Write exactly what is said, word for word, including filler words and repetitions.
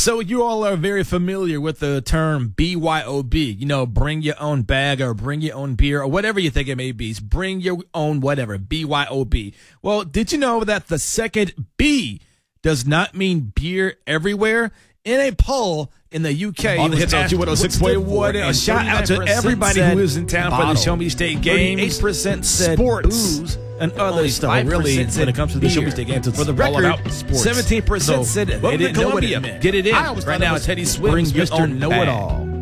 So you all are very familiar with the term B Y O B, you know, bring your own bag or bring your own beer or whatever you think it may be. Bring your own whatever, B Y O B. Well, did you know that the second B does not mean beer everywhere? In a poll in the U K, on the hits on two one oh six point one, a shout out to everybody who was in town bottle. for the Show Me State games. thirty-eight percent said sports booze and other Only stuff. Really, five percent when it comes to the Show Me beer. State games, it's For the all record, about sports. seventeen percent So, said they welcome to didn't know what Columbia. it meant. Get it in I always right thought it now. was Teddy Swims, bring your Mister own Know-It-All. bag.